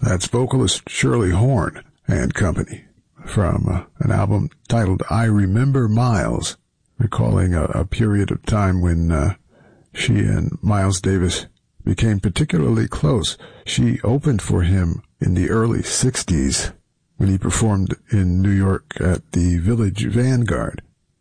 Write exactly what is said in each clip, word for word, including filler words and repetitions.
That's vocalist Shirley Horn and Company from uh, an album titled I Remember Miles, recalling a, a period of time when uh, she and Miles Davis became particularly close. She opened for him in the early sixties when he performed in New York at the Village Vanguard.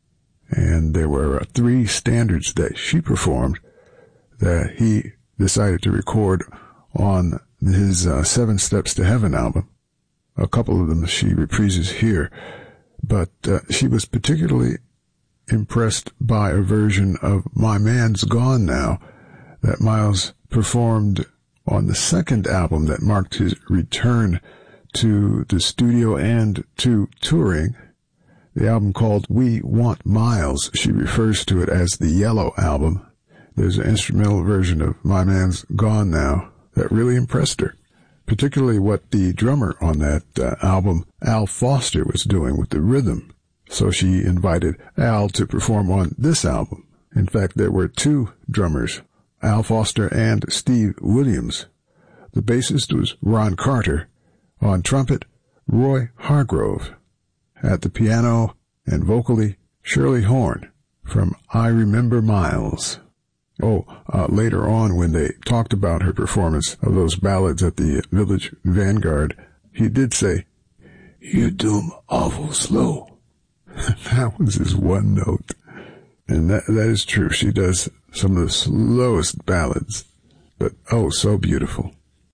And there were uh, three standards that she performed that he decided to record on his uh, Seven Steps to Heaven album. A couple of them she reprises here, but uh, she was particularly impressed by a version of My Man's Gone Now that Miles performed on the second album that marked his return to the studio and to touring, the album called We Want Miles. She refers to it as the Yellow Album. There's an instrumental version of My Man's Gone Now that really impressed her, particularly what the drummer on that uh, album, Al Foster, was doing with the rhythm. So she invited Al to perform on this album. In fact, there were two drummers, Al Foster and Steve Williams. The bassist was Ron Carter. On trumpet, Roy Hargrove. At the piano and vocally, Shirley Horn from I Remember Miles. Oh, uh, later on when they talked about her performance of those ballads at the Village Vanguard, he did say, "You do 'em awful slow." That was his one note. And that, that is true. She does some of the slowest ballads, but oh, so beautiful.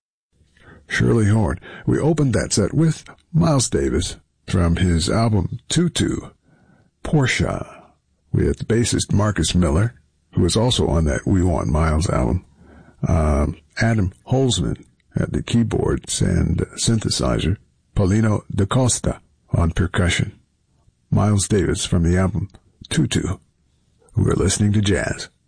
Shirley Horn. We opened that set with Miles Davis from his album Tutu, Portia, with bassist Marcus Miller, who was also on that We Want Miles album, um, Adam Holzman at the keyboards and synthesizer, Paulino da Costa on percussion, Miles Davis from the album Tutu. We're listening to jazz.